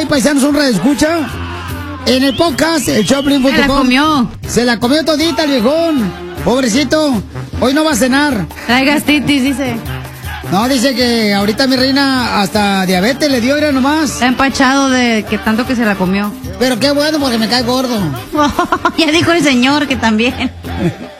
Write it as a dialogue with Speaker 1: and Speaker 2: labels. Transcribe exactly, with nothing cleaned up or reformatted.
Speaker 1: hay, paisanos, un radioescucha. En el podcast, el Choplin punto com.
Speaker 2: Se la comió.
Speaker 1: Se la comió todita el viejón. Pobrecito. Hoy no va a cenar.
Speaker 2: Trae gastritis, dice.
Speaker 1: No, dice que ahorita mi reina hasta diabetes le dio, era nomás.
Speaker 2: Está empachado de que tanto que se la comió.
Speaker 1: Pero qué bueno porque me cae gordo.
Speaker 2: Ya dijo el señor que también.